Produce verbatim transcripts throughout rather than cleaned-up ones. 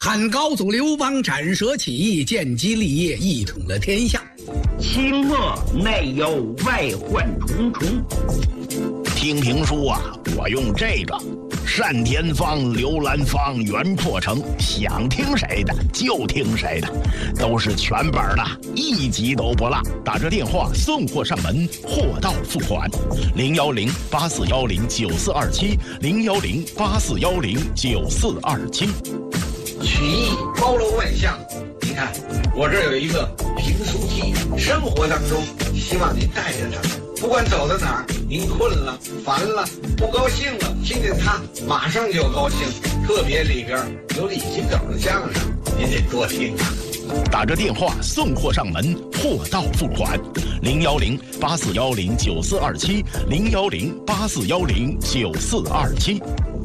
汉高祖刘邦斩蛇起义，建基立业，一统了天下。 清末内有外患重重。 听评书啊，我用这个单田芳、刘兰芳、袁阔成，想听谁的就听谁的，都是全本的，一集都不落。打着电话送货上门，货到付款。零幺零八四幺零九四二七，零幺零八四幺零九四二七。 曲艺包罗万象，你看我这有一个评书记，生活当中希望您带着它，不管走到哪儿，您困了、烦了、不高兴了，听见它马上就高兴。特别里边有李金斗的相声，您得多听啊。 打着电话送货上门，货到付款。零幺零八四幺零九四二七，零幺零八四幺零九四二七。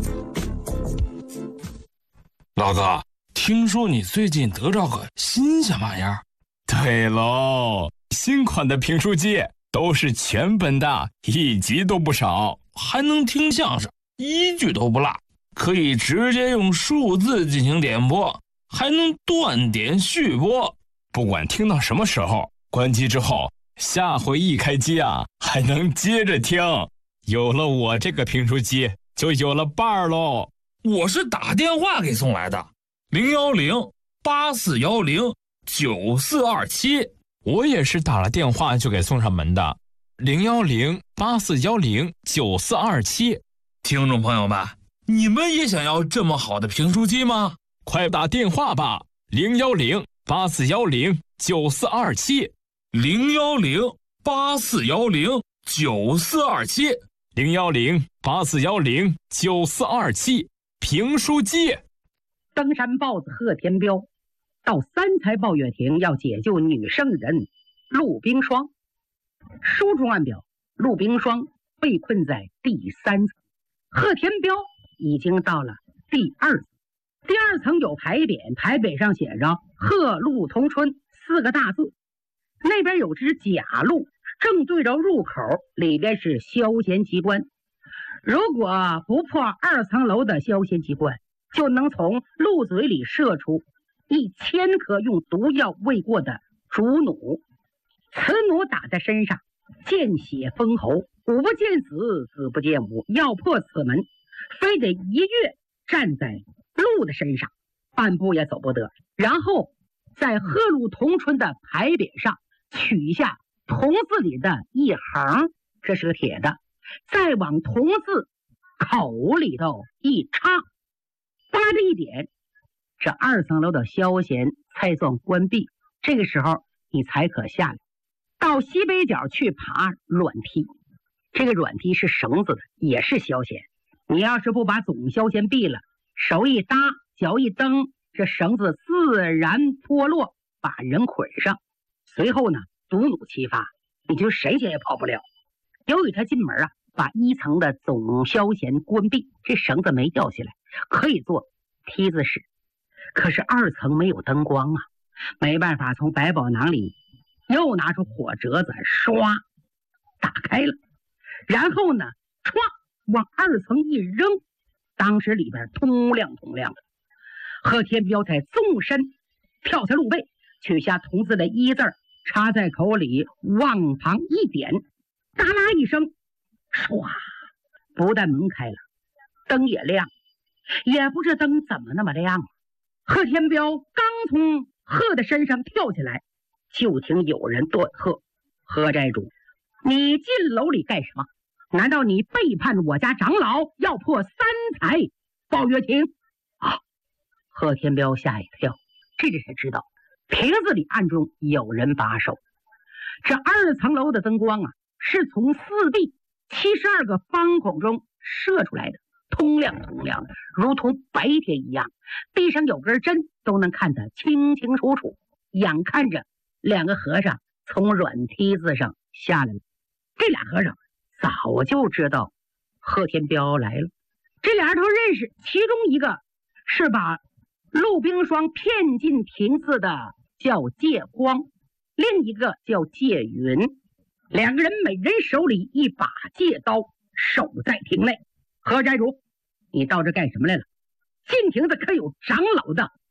老哥，听说你最近得着个新鲜玩意儿？ 对喽，新款的评书机都是全本的，一集都不少， 还能听相声，一句都不落，可以直接用数字进行点播，还能断点续播。 不管听到什么时候，关机之后，下回一开机啊，还能接着听。有了我这个评书机，就有了伴儿喽。 我是打电话给送来的，零幺零八四幺零九四二七。 我也是打了电话就给送上门的，零幺零八四幺零九四二七。 听众朋友们，你们也想要这么好的评书机吗？ 快打电话吧，零幺零八四幺零九四二七， 零幺零八四幺零九四二七， 零幺零八四幺零九四二七。评书机。 登山豹子贺天彪到三才抱月亭要解救女圣人陆冰霜。书中暗表，陆冰霜被困在第三层，贺天彪已经到了第二层。第二层有牌匾，牌匾上写着贺陆同春四个大字，那边有只假鹿正对着入口，里边是消闲机关。如果不破二层楼的消闲机关，就能从鹿嘴里射出一千颗用毒药喂过的竹弩。此弩打在身上，见血封喉，武不见子，子不见武。要破此门，非得一跃站在鹿的身上，半步也走不得。然后在贺陆同春的牌匾上取下铜字里的一横，这是个铁的，再往铜字口里头一插，扒着一点，这二层楼的消闲才算关闭。这个时候你才可下来，到西北角去爬软梯。这个软梯是绳子的，也是消闲。你要是不把总消闲闭了，手一搭，脚一蹬，这绳子自然脱落，把人捆上。随后呢，毒弩齐发，你就谁家也跑不了。由于他进门啊，把一层的总消闲关闭，这绳子没掉下来，可以做梯子使。可是二层没有灯光啊，没办法，从百宝囊里又拿出火折子，唰打开了，然后呢，歘往二层一扔，当时里边通亮通亮的。贺天彪才纵身跳下路背，取下铜字的一字，插在口里，往旁一点，哒啦一声，唰，不但门开了，灯也亮，也不知灯怎么那么亮啊。贺天彪刚从贺的身上跳起来，就听有人断贺：“贺寨主，你进楼里干什么？难道你背叛我家长老，要破三才抱月亭？”啊！贺天彪吓一跳，这才知道亭子里暗中有人把守。这二层楼的灯光啊，是从四壁七十二个方孔中射出来的，通亮通亮的，如同白天一样。地上有根针，都能看得清清楚楚。眼看着两个和尚从软梯子上下来了，这俩和尚早就知道贺天彪来了，这俩人都认识。其中一个是把陆冰霜骗进亭子的，叫借光，另一个叫借云。两个人每人手里一把借刀，守在亭内。贺寨主，你到这干什么来了？进亭子可有长老的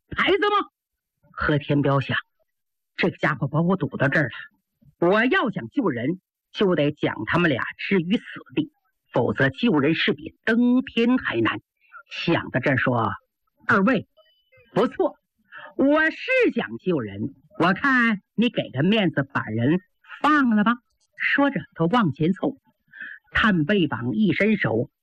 牌子吗？贺天彪想，这个家伙把我堵到这儿了，我要想救人，就得将他们俩置于死地，否则救人是比登天还难。想到这儿说，二位不错，我是想救人，我看你给个面子把人放了吧。说着他往前凑，探背膀一伸手，